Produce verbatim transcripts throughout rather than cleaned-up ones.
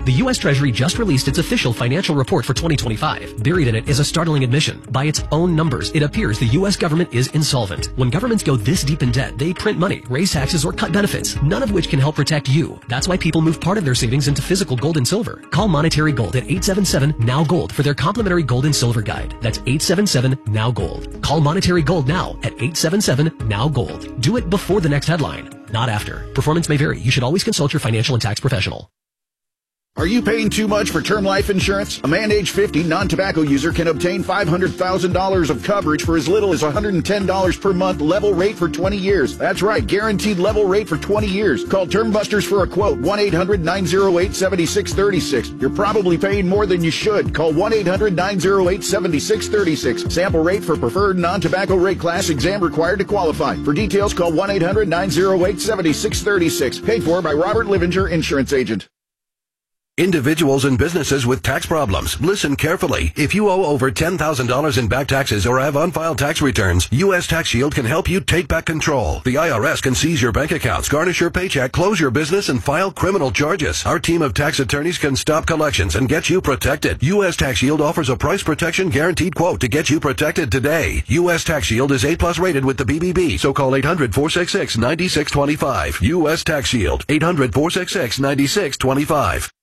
The U S Treasury just released its official financial report for twenty twenty-five. Buried in it is a startling admission. By its own numbers, it appears the U S government is insolvent. When governments go this deep in debt, they print money, raise taxes, or cut benefits, none of which can help protect you. That's why people move part of their savings into physical gold and silver. Call Monetary Gold at eight seven seven, N O W, GOLD for their complimentary gold and silver guide. That's eight seven seven, N O W, GOLD. Call Monetary Gold now at eight seven seven, N O W, GOLD. Do it before the next headline, not after. Performance may vary. You should always consult your financial and tax professional. Are you paying too much for term life insurance? A man age fifty non-tobacco user can obtain five hundred thousand dollars of coverage for as little as one hundred ten dollars per month, level rate for twenty years. That's right, guaranteed level rate for twenty years. Call Term Busters for a quote, one eight hundred, nine oh eight, seven six three six. You're probably paying more than you should. Call one eight hundred, nine oh eight, seven six three six. Sample rate for preferred non-tobacco rate class, exam required to qualify. For details, call one eight hundred, nine oh eight, seven six three six. Paid for by Robert Livinger, Insurance Agent. Individuals and businesses with tax problems, listen carefully. If you owe over ten thousand dollars in back taxes or have unfiled tax returns, U S Tax Shield can help you take back control. The I R S can seize your bank accounts, garnish your paycheck, close your business, and file criminal charges. Our team of tax attorneys can stop collections and get you protected. U S Tax Shield offers a price protection guaranteed quote to get you protected today. U S Tax Shield is A plus rated with the B B B, so call eight hundred, four six six, nine six two five. U S Tax Shield, eight hundred, four six six, nine six two five.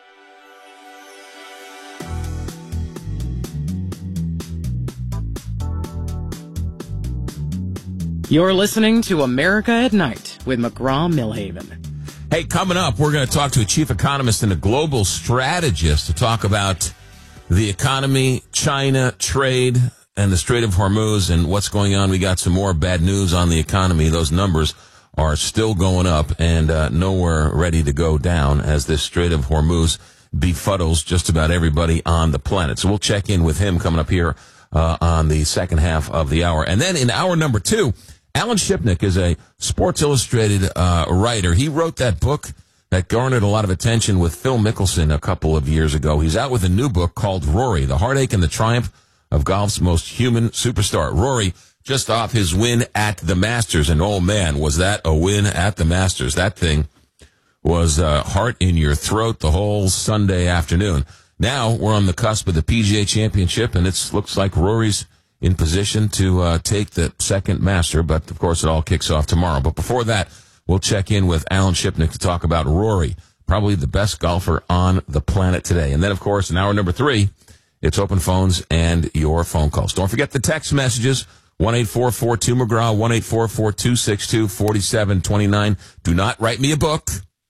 You're listening to America at Night with McGraw-Milhaven. Hey, coming up, we're going to talk to a chief economist and a global strategist to talk about the economy, China, trade, and the Strait of Hormuz and what's going on. We got some more bad news on the economy. Those numbers are still going up and uh, nowhere ready to go down as this Strait of Hormuz befuddles just about everybody on the planet. So we'll check in with him coming up here uh, on the second half of the hour. And then in hour number two, Alan Shipnick is a Sports Illustrated uh, writer. He wrote that book that garnered a lot of attention with Phil Mickelson a couple of years ago. He's out with a new book called Rory, The Heartache and the Triumph of Golf's Most Human Superstar. Rory, just off his win at the Masters, and oh man, was that a win at the Masters. That thing was uh, heart in your throat the whole Sunday afternoon. Now we're on the cusp of the P G A Championship, and it looks like Rory's in position to uh, take the second master, but of course it all kicks off tomorrow. But before that, we'll check in with Alan Shipnick to talk about Rory, probably the best golfer on the planet today. And then, of course, in hour number three, it's open phones and your phone calls. Don't forget the text messages, one eight four four two McGraw, one eight four four two six two four seven two nine. Do not write me a book.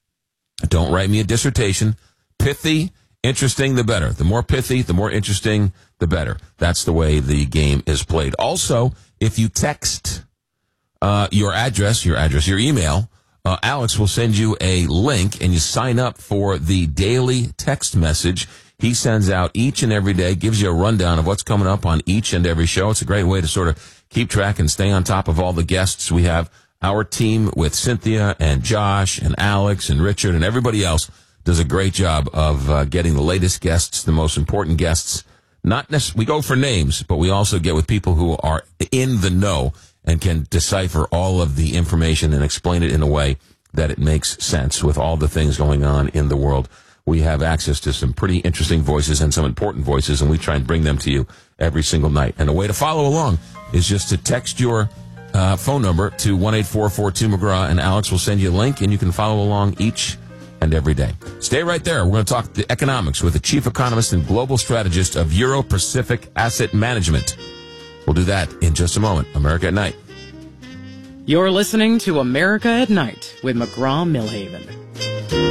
Don't write me a dissertation. Pithy, interesting, the better. The more pithy, the more interesting, the better. That's the way the game is played. Also, if you text uh, your address, your address, your email, uh, Alex will send you a link, and you sign up for the daily text message he sends out each and every day, gives you a rundown of what's coming up on each and every show. It's a great way to sort of keep track and stay on top of all the guests. We have our team with Cynthia and Josh and Alex and Richard and everybody else does a great job of uh, getting the latest guests, the most important guests. Not necessarily, we go for names, but we also get with people who are in the know and can decipher all of the information and explain it in a way that it makes sense with all the things going on in the world. We have access to some pretty interesting voices and some important voices, and we try and bring them to you every single night. And a way to follow along is just to text your uh, phone number to one eight four four two McGraw, and Alex will send you a link, and you can follow along each and every day. Stay right there. We're going to talk the economics with the chief economist and global strategist of Euro-Pacific Asset Management. We'll do that in just a moment. America at Night. You're listening to America at Night with McGraw-Milhaven.